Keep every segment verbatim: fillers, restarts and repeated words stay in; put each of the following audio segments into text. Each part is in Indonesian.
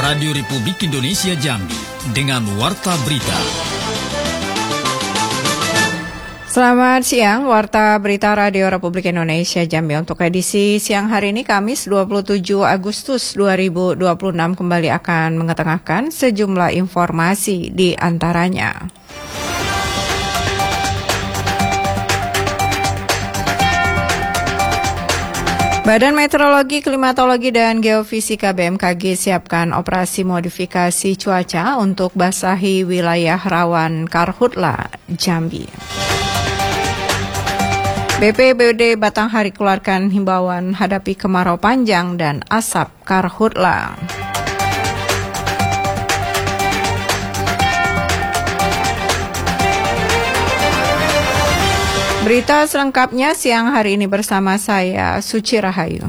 Radio Republik Indonesia Jambi dengan Warta Berita. Selamat siang, Warta Berita Radio Republik Indonesia Jambi untuk edisi siang hari ini Kamis dua puluh tujuh Agustus dua ribu dua puluh enam kembali akan mengetengahkan sejumlah informasi di antaranya. Badan Meteorologi, Klimatologi, dan Geofisika B M K G siapkan operasi modifikasi cuaca untuk basahi wilayah rawan karhutla Jambi. B P B D Batanghari keluarkan himbauan hadapi kemarau panjang dan asap karhutla. Berita selengkapnya siang hari ini bersama saya, Suci Rahayu.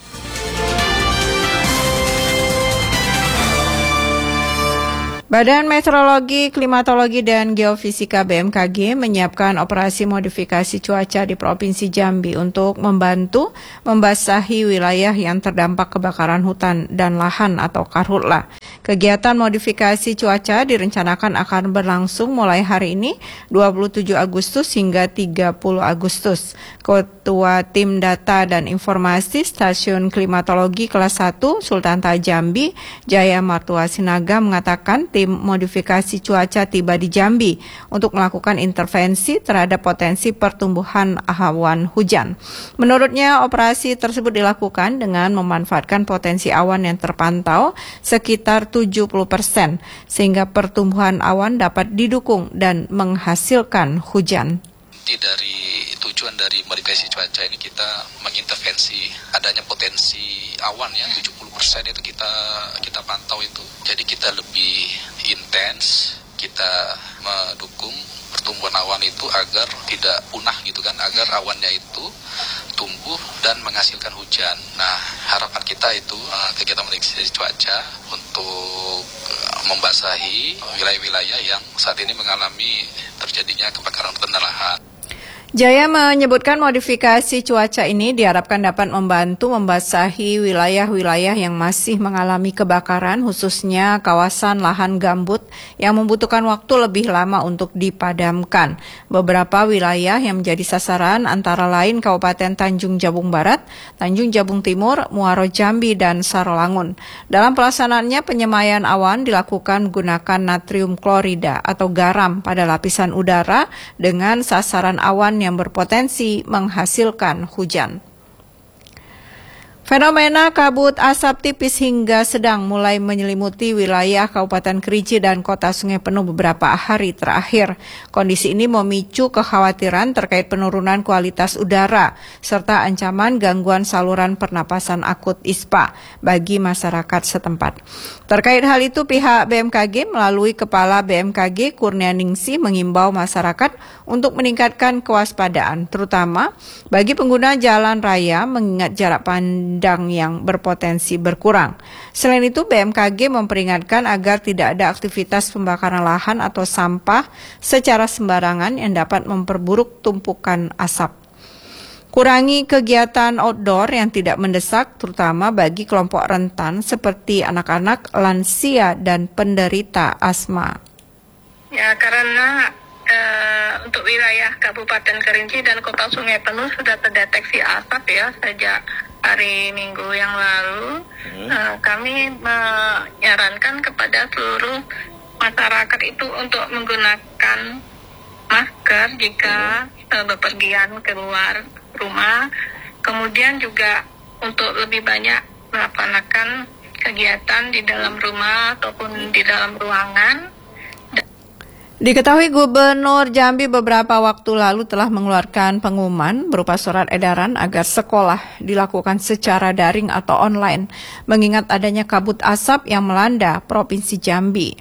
Badan Meteorologi, Klimatologi, dan Geofisika B M K G menyiapkan operasi modifikasi cuaca di Provinsi Jambi untuk membantu membasahi wilayah yang terdampak kebakaran hutan dan lahan atau karhutla. Kegiatan modifikasi cuaca direncanakan akan berlangsung mulai hari ini dua puluh tujuh Agustus hingga tiga puluh Agustus. Ketua Tim Data dan Informasi Stasiun Klimatologi Kelas satu Sultan Taha Jambi, Jaya Martua Sinaga mengatakan tim modifikasi cuaca tiba di Jambi untuk melakukan intervensi terhadap potensi pertumbuhan awan hujan. Menurutnya, operasi tersebut dilakukan dengan memanfaatkan potensi awan yang terpantau sekitar tujuh puluh persen, sehingga pertumbuhan awan dapat didukung dan menghasilkan hujan. Dari tujuan dari modifikasi cuaca ini kita mengintervensi adanya potensi awan ya tujuh puluh persen itu kita kita pantau itu. Jadi kita lebih intens, kita mendukung pertumbuhan awan itu agar tidak punah gitu kan, agar awannya itu tumbuh dan menghasilkan hujan. Nah, harapan kita itu kegiatan modifikasi cuaca untuk membasahi wilayah-wilayah yang saat ini mengalami terjadinya kebakaran hutan dan lahan. Jaya menyebutkan modifikasi cuaca ini diharapkan dapat membantu membasahi wilayah-wilayah yang masih mengalami kebakaran, khususnya kawasan lahan gambut yang membutuhkan waktu lebih lama untuk dipadamkan. Beberapa wilayah yang menjadi sasaran antara lain Kabupaten Tanjung Jabung Barat, Tanjung Jabung Timur, Muaro Jambi, dan Sarolangun. Dalam pelaksanaannya, penyemaian awan dilakukan menggunakan natrium klorida atau garam pada lapisan udara dengan sasaran awan yang berpotensi menghasilkan hujan. Fenomena kabut asap tipis hingga sedang mulai menyelimuti wilayah Kabupaten Kerinci dan Kota Sungai Penuh beberapa hari terakhir. Kondisi ini memicu kekhawatiran terkait penurunan kualitas udara serta ancaman gangguan saluran pernapasan akut I S P A bagi masyarakat setempat. Terkait hal itu, pihak B M K G melalui Kepala B M K G Kurnianingsih mengimbau masyarakat untuk meningkatkan kewaspadaan, terutama bagi pengguna jalan raya mengingat jarak pandang yang berpotensi berkurang. Selain itu, B M K G memperingatkan agar tidak ada aktivitas pembakaran lahan atau sampah secara sembarangan yang dapat memperburuk tumpukan asap. Kurangi kegiatan outdoor yang tidak mendesak, terutama bagi kelompok rentan seperti anak-anak, lansia, dan penderita asma. Ya, karena uh, untuk wilayah Kabupaten Kerinci dan Kota Sungai Penuh sudah terdeteksi asap ya sejak hari Minggu yang lalu. Hmm. Uh, kami menyarankan kepada seluruh masyarakat itu untuk menggunakan masker jika hmm. uh, bepergian keluar rumah. Kemudian juga untuk lebih banyak melaksanakan kegiatan di dalam rumah ataupun di dalam ruangan. Diketahui Gubernur Jambi beberapa waktu lalu telah mengeluarkan pengumuman berupa surat edaran agar sekolah dilakukan secara daring atau online, mengingat adanya kabut asap yang melanda Provinsi Jambi.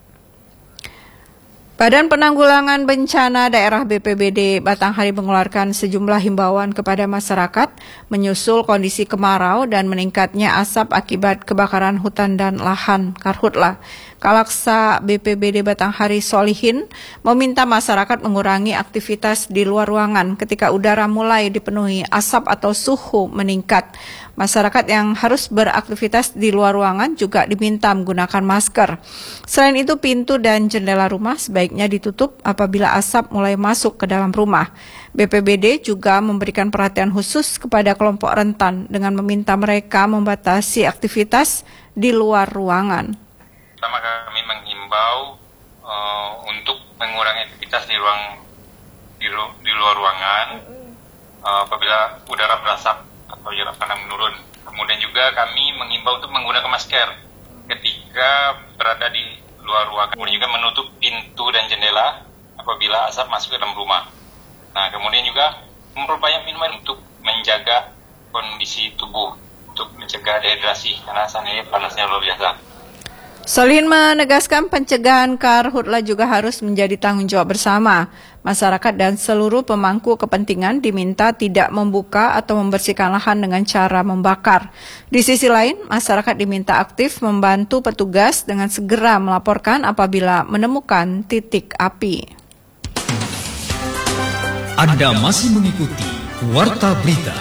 Badan Penanggulangan Bencana Daerah B P B D Batanghari mengeluarkan sejumlah himbauan kepada masyarakat menyusul kondisi kemarau dan meningkatnya asap akibat kebakaran hutan dan lahan karhutla. Kalaksa B P B D Batanghari Solihin meminta masyarakat mengurangi aktivitas di luar ruangan ketika udara mulai dipenuhi asap atau suhu meningkat. Masyarakat yang harus beraktivitas di luar ruangan juga diminta menggunakan masker. Selain itu, pintu dan jendela rumah sebaiknya ditutup apabila asap mulai masuk ke dalam rumah. B P B D juga memberikan perhatian khusus kepada kelompok rentan dengan meminta mereka membatasi aktivitas di luar ruangan. Pertama, kami menghimbau uh, untuk mengurangi aktivitas di ruang di, lu, di luar ruangan uh, apabila udara berasap atau jarak pandang menurun. Kemudian juga kami mengimbau untuk menggunakan masker ketika berada di luar ruangan. Kemudian juga menutup pintu dan jendela apabila asap masuk ke dalam rumah. Nah, kemudian juga memperbanyak minuman untuk menjaga kondisi tubuh, untuk mencegah dehidrasi karena saat ini panasnya luar biasa. Solihin menegaskan pencegahan karhutla juga harus menjadi tanggung jawab bersama. Masyarakat dan seluruh pemangku kepentingan diminta tidak membuka atau membersihkan lahan dengan cara membakar. Di sisi lain, masyarakat diminta aktif membantu petugas dengan segera melaporkan apabila menemukan titik api. Anda masih mengikuti Warta Berita.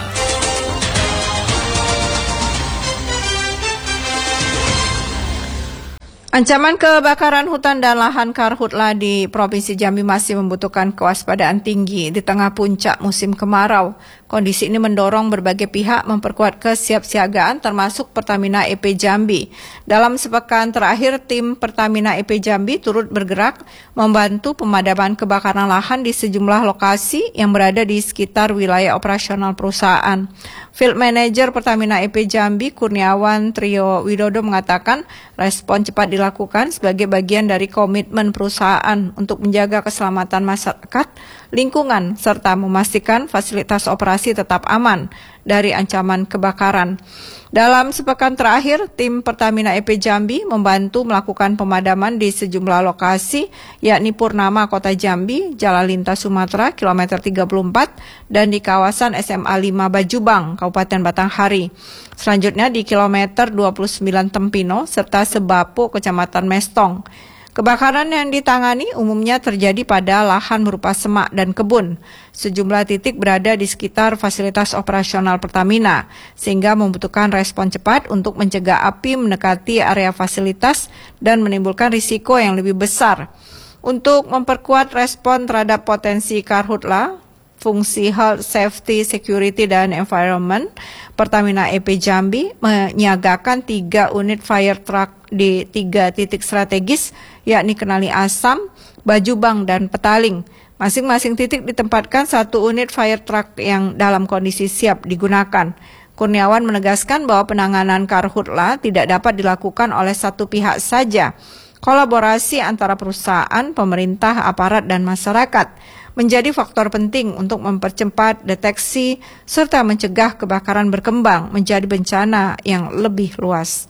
Ancaman kebakaran hutan dan lahan karhutla di Provinsi Jambi masih membutuhkan kewaspadaan tinggi di tengah puncak musim kemarau. Kondisi ini mendorong berbagai pihak memperkuat kesiapsiagaan termasuk Pertamina E P Jambi. Dalam sepekan terakhir, tim Pertamina E P Jambi turut bergerak membantu pemadaman kebakaran lahan di sejumlah lokasi yang berada di sekitar wilayah operasional perusahaan. Field Manager Pertamina E P Jambi Kurniawan Trio Widodo mengatakan respon cepat dilakukan sebagai bagian dari komitmen perusahaan untuk menjaga keselamatan masyarakat, lingkungan, serta memastikan fasilitas operasi tetap aman dari ancaman kebakaran. Dalam sepekan terakhir, tim Pertamina E P Jambi membantu melakukan pemadaman di sejumlah lokasi, yakni Purnama Kota Jambi, Jalan Lintas Sumatera, kilometer tiga puluh empat, dan di kawasan S M A lima Bajubang, Kabupaten Batanghari. Selanjutnya di kilometer dua puluh sembilan Tempino, serta Sebapo, Kecamatan Mestong. Kebakaran yang ditangani umumnya terjadi pada lahan berupa semak dan kebun. Sejumlah titik berada di sekitar fasilitas operasional Pertamina, sehingga membutuhkan respon cepat untuk mencegah api mendekati area fasilitas dan menimbulkan risiko yang lebih besar. Untuk memperkuat respon terhadap potensi karhutla, fungsi Health, Safety, Security, dan Environment, Pertamina E P Jambi menyiagakan tiga unit fire truck di tiga titik strategis, yakni Kenali Asam, Bajubang, dan Petaling. Masing-masing titik ditempatkan satu unit fire truck yang dalam kondisi siap digunakan. Kurniawan menegaskan bahwa penanganan karhutla tidak dapat dilakukan oleh satu pihak saja. Kolaborasi antara perusahaan, pemerintah, aparat, dan masyarakat menjadi faktor penting untuk mempercepat deteksi serta mencegah kebakaran berkembang menjadi bencana yang lebih luas.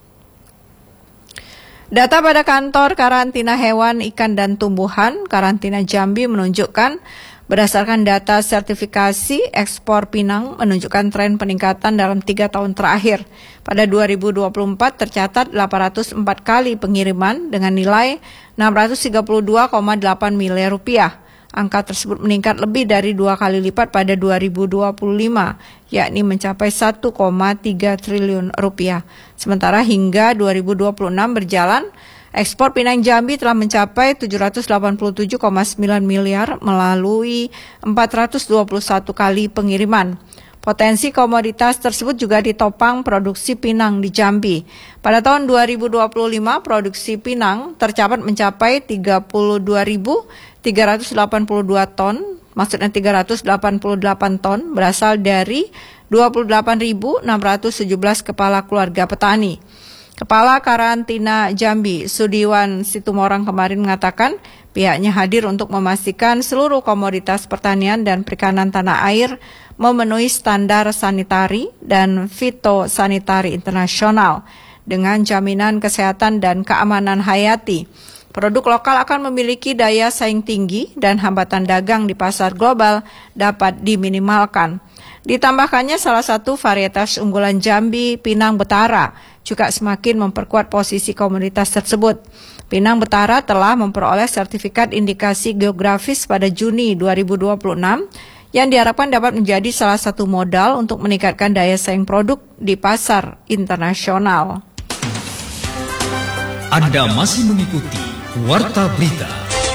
Data pada kantor karantina hewan, ikan, dan tumbuhan Karantina Jambi menunjukkan berdasarkan data sertifikasi ekspor pinang menunjukkan tren peningkatan dalam tiga tahun terakhir. Pada dua ribu dua puluh empat tercatat delapan ratus empat kali pengiriman dengan nilai enam ratus tiga puluh dua koma delapan miliar rupiah. Angka tersebut meningkat lebih dari dua kali lipat pada dua ribu dua puluh lima, yakni mencapai satu koma tiga triliun rupiah. Sementara hingga dua ribu dua puluh enam berjalan, ekspor pinang Jambi telah mencapai tujuh ratus delapan puluh tujuh koma sembilan miliar melalui empat ratus dua puluh satu kali pengiriman. Potensi komoditas tersebut juga ditopang produksi pinang di Jambi. Pada tahun dua ribu dua puluh lima, produksi pinang tercatat mencapai tiga puluh dua ribu tiga ratus delapan puluh dua ton, maksudnya tiga ratus delapan puluh delapan ton berasal dari dua puluh delapan ribu enam ratus tujuh belas kepala keluarga petani. Kepala Karantina Jambi, Sudiwan Situmorang kemarin mengatakan pihaknya hadir untuk memastikan seluruh komoditas pertanian dan perikanan tanah air memenuhi standar sanitari dan fitosanitari internasional dengan jaminan kesehatan dan keamanan hayati. Produk lokal akan memiliki daya saing tinggi dan hambatan dagang di pasar global dapat diminimalkan. Ditambahkannya salah satu varietas unggulan Jambi, Pinang Betara, juga semakin memperkuat posisi komunitas tersebut. Pinang Betara telah memperoleh sertifikat indikasi geografis pada Juni dua ribu dua puluh enam yang diharapkan dapat menjadi salah satu modal untuk meningkatkan daya saing produk di pasar internasional. Anda masih mengikuti Warta Berita.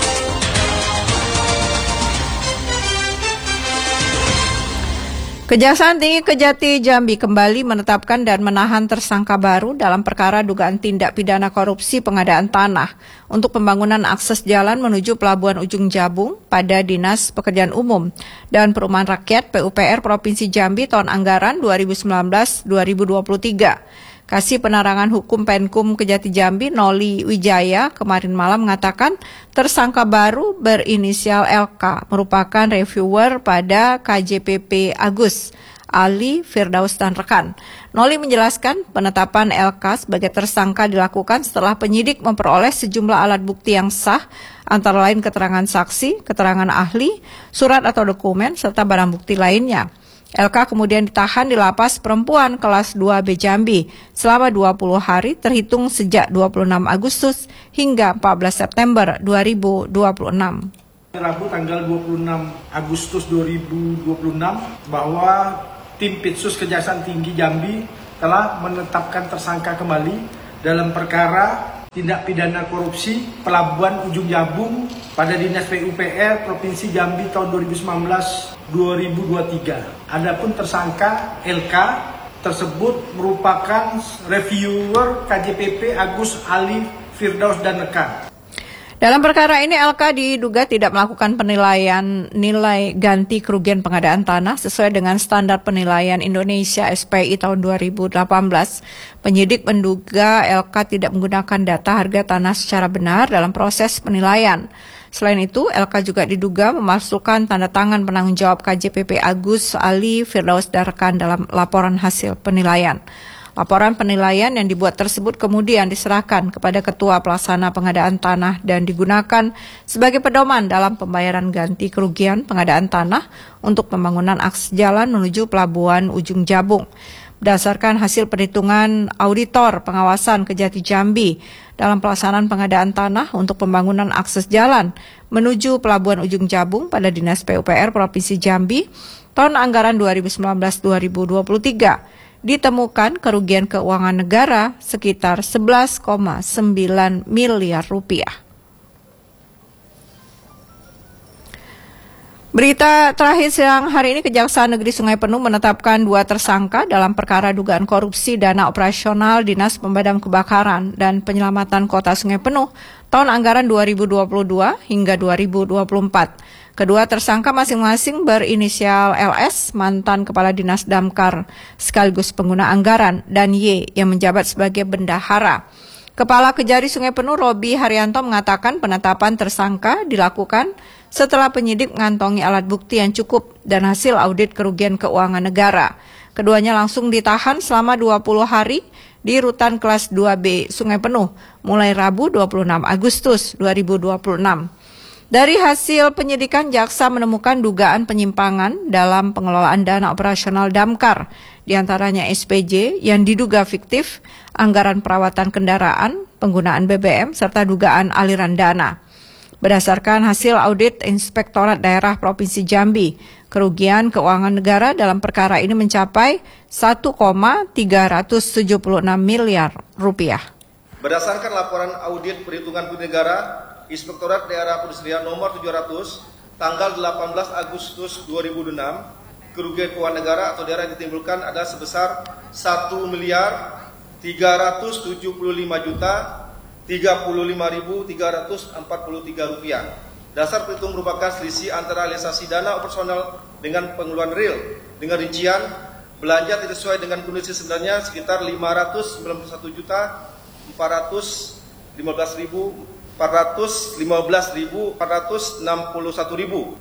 Kejaksaan Tinggi Kejati Jambi kembali menetapkan dan menahan tersangka baru dalam perkara dugaan tindak pidana korupsi pengadaan tanah untuk pembangunan akses jalan menuju Pelabuhan Ujung Jabung pada Dinas Pekerjaan Umum dan Perumahan Rakyat P U P R Provinsi Jambi tahun anggaran dua ribu sembilan belas dua ribu dua puluh tiga. Kasih Penerangan Hukum Penkum Kejati Jambi Noli Wijaya kemarin malam mengatakan tersangka baru berinisial L K merupakan reviewer pada K J P P Agus, Ali, Firdaus, dan rekan. Noli menjelaskan penetapan L K sebagai tersangka dilakukan setelah penyidik memperoleh sejumlah alat bukti yang sah, antara lain keterangan saksi, keterangan ahli, surat atau dokumen, serta barang bukti lainnya. L K kemudian ditahan di Lapas Perempuan kelas dua B Jambi selama dua puluh hari terhitung sejak dua puluh enam Agustus hingga empat belas September dua ribu dua puluh enam. Rabu tanggal dua puluh enam Agustus dua ribu dua puluh enam bahwa tim Pitsus Kejaksaan Tinggi Jambi telah menetapkan tersangka kembali dalam perkara tindak pidana korupsi Pelabuhan Ujung Jabung pada Dinas P U P R Provinsi Jambi tahun dua ribu sembilan belas dua ribu dua puluh tiga. Adapun tersangka L K tersebut merupakan reviewer K J P P Agus, Ali, Firdaus, dan rekan. Dalam perkara ini L K diduga tidak melakukan penilaian nilai ganti kerugian pengadaan tanah sesuai dengan standar penilaian Indonesia S P I tahun dua ribu delapan belas. Penyidik menduga L K tidak menggunakan data harga tanah secara benar dalam proses penilaian. Selain itu, L K juga diduga memasukkan tanda tangan penanggung jawab K J P P Agus, Ali, Firdaus, dan rekan dalam laporan hasil penilaian. Laporan penilaian yang dibuat tersebut kemudian diserahkan kepada Ketua Pelaksana Pengadaan Tanah dan digunakan sebagai pedoman dalam pembayaran ganti kerugian pengadaan tanah untuk pembangunan akses jalan menuju Pelabuhan Ujung Jabung. Berdasarkan hasil perhitungan auditor pengawasan Kejati Jambi dalam pelaksanaan pengadaan tanah untuk pembangunan akses jalan menuju Pelabuhan Ujung Jabung pada Dinas P U P R Provinsi Jambi tahun anggaran dua ribu sembilan belas dua ribu dua puluh tiga, ditemukan kerugian keuangan negara sekitar sebelas koma sembilan miliar rupiah. Berita terakhir siang hari ini, Kejaksaan Negeri Sungai Penuh menetapkan dua tersangka dalam perkara dugaan korupsi dana operasional Dinas Pemadam Kebakaran dan Penyelamatan Kota Sungai Penuh tahun anggaran dua ribu dua puluh dua hingga dua ribu dua puluh empat. Kedua tersangka masing-masing berinisial L S, mantan Kepala Dinas Damkar sekaligus pengguna anggaran, dan Y yang menjabat sebagai bendahara. Kepala Kejari Sungai Penuh Robi Haryanto mengatakan penetapan tersangka dilakukan setelah penyidik mengantongi alat bukti yang cukup dan hasil audit kerugian keuangan negara. Keduanya langsung ditahan selama dua puluh hari di Rutan Kelas dua B Sungai Penuh mulai Rabu dua puluh enam Agustus dua ribu dua puluh enam. Dari hasil penyidikan, jaksa menemukan dugaan penyimpangan dalam pengelolaan dana operasional Damkar, diantaranya S P J yang diduga fiktif, anggaran perawatan kendaraan, penggunaan B B M, serta dugaan aliran dana. Berdasarkan hasil audit Inspektorat Daerah Provinsi Jambi, kerugian keuangan negara dalam perkara ini mencapai satu koma tiga tujuh enam miliar rupiah. Berdasarkan laporan audit perhitungan kerugian negara, Inspektorat Daerah Perindustrian nomor tujuh ratus tanggal delapan belas Agustus dua ribu enam, kerugian keuangan negara atau daerah yang ditimbulkan adalah sebesar satu miliar tiga ratus tujuh puluh lima juta tiga puluh lima ribu tiga ratus empat puluh tiga rupiah. Dasar perhitungan merupakan selisih antara realisasi dana operasional dengan pengeluaran real, dengan rincian belanja tidak sesuai dengan kondisi sebenarnya sekitar lima ratus sembilan puluh satu juta empat ratus lima belas ribu empat ratus lima belas ribu empat ratus enam puluh satu ribu.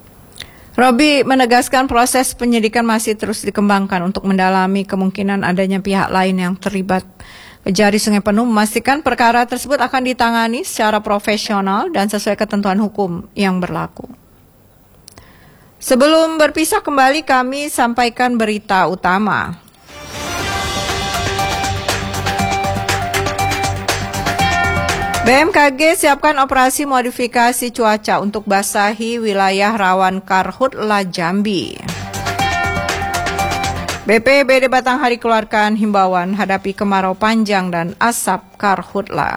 Robi menegaskan proses penyidikan masih terus dikembangkan untuk mendalami kemungkinan adanya pihak lain yang terlibat. Kejari Sungai Penuh memastikan perkara tersebut akan ditangani secara profesional dan sesuai ketentuan hukum yang berlaku. Sebelum berpisah kembali, kami sampaikan berita utama. B M K G siapkan operasi modifikasi cuaca untuk basahi wilayah rawan Karhutla Jambi. B P B D Batanghari keluarkan himbauan hadapi kemarau panjang dan asap Karhutla.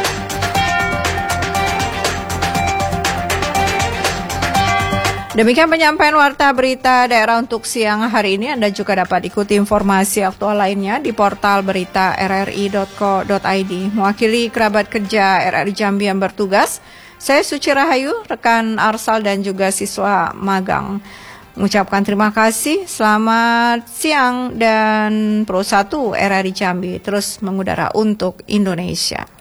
Demikian penyampaian warta berita daerah untuk siang hari ini. Anda juga dapat ikuti informasi aktual lainnya di portal berita r r i dot co dot i d. Mewakili kerabat kerja R R I Jambi yang bertugas, saya Suci Rahayu, rekan Arsal dan juga siswa magang, mengucapkan terima kasih. Selamat siang dan Pro satu R R I Jambi terus mengudara untuk Indonesia.